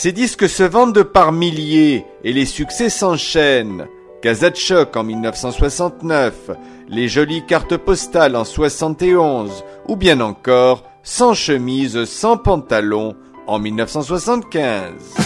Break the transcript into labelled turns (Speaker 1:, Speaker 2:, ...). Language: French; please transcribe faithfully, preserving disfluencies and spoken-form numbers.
Speaker 1: Ces disques se vendent par milliers et les succès s'enchaînent. Casa de choc en mille neuf cent soixante-neuf, les jolies cartes postales en soixante et onze, ou bien encore Sans chemise, sans pantalon en mille neuf cent soixante-quinze.